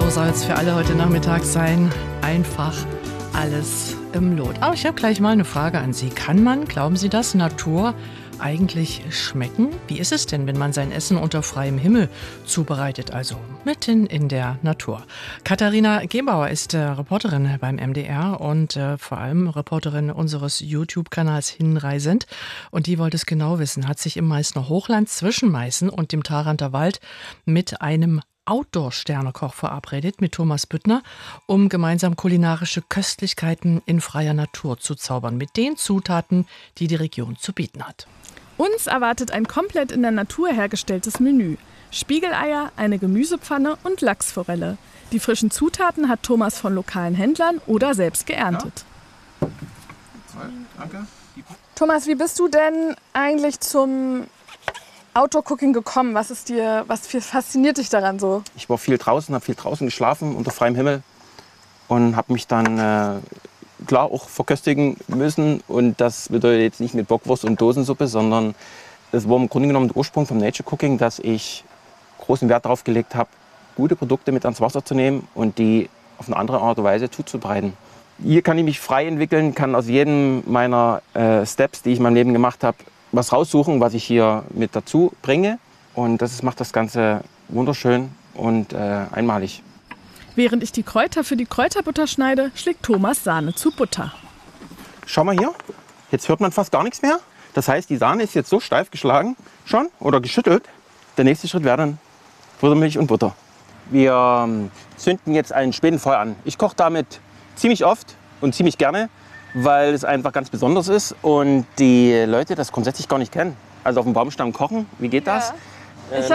So soll es für alle heute Nachmittag sein. Einfach alles im Lot. Aber ich habe gleich mal eine Frage an Sie. Kann man, glauben Sie das, Natur eigentlich schmecken? Wie ist es denn, wenn man sein Essen unter freiem Himmel zubereitet, also mitten in der Natur? Katharina Gebauer ist Reporterin beim MDR und vor allem Reporterin unseres YouTube-Kanals Hinreisend. Und die wollte es genau wissen, hat sich im Meißner Hochland zwischen Meißen und dem Tharanter Wald mit einem Outdoor-Sternekoch verabredet, mit Thomas Büttner, um gemeinsam kulinarische Köstlichkeiten in freier Natur zu zaubern, mit den Zutaten, die die Region zu bieten hat. Uns erwartet ein komplett in der Natur hergestelltes Menü. Spiegeleier, eine Gemüsepfanne und Lachsforelle. Die frischen Zutaten hat Thomas von lokalen Händlern oder selbst geerntet. Ja. Danke. Thomas, wie bist du denn eigentlich zum Outdoor-Cooking gekommen? Was fasziniert dich daran so? Ich war viel draußen, habe viel draußen geschlafen unter freiem Himmel und habe mich dann klar auch verköstigen müssen. Und das bedeutet jetzt nicht mit Bockwurst und Dosensuppe, sondern es war im Grunde genommen der Ursprung vom Nature Cooking, dass ich großen Wert darauf gelegt habe, gute Produkte mit ans Wasser zu nehmen und die auf eine andere Art und Weise zuzubereiten. Hier kann ich mich frei entwickeln, kann aus jedem meiner Steps, die ich in meinem Leben gemacht habe, was raussuchen, was ich hier mit dazu bringe. Und das macht das Ganze wunderschön und einmalig. Während ich die Kräuter für die Kräuterbutter schneide, schlägt Thomas Sahne zu Butter. Schau mal hier, jetzt hört man fast gar nichts mehr. Das heißt, die Sahne ist jetzt so steif geschlagen schon oder geschüttelt. Der nächste Schritt wäre dann Buttermilch und Butter. Wir zünden jetzt ein Spätenfeuer an. Ich koche damit ziemlich oft und ziemlich gerne, weil es einfach ganz besonders ist und die Leute das grundsätzlich gar nicht kennen. Also auf dem Baumstamm kochen, wie geht das?